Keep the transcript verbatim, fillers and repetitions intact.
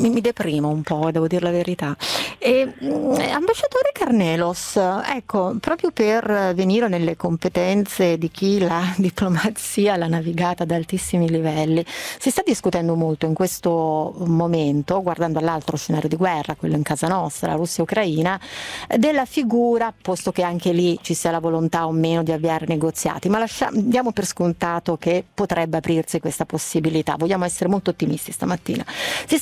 mi, mi deprimo un po', devo dire la verità. E, mh, ambasciatore Carnelos, ecco, proprio per venire nelle competenze di chi la diplomazia l'ha navigata ad altissimi livelli, si sta discutendo molto in questo momento, guardando all'altro scenario di guerra, quello in casa nostra, Russia-Ucraina, della figura, posto che anche lì ci sia la volontà o meno di avviare negoziati, ma lasciamo, diamo per scontato che potrebbe aprirsi questa possibilità. Vogliamo essere molto ottimisti stamattina. Si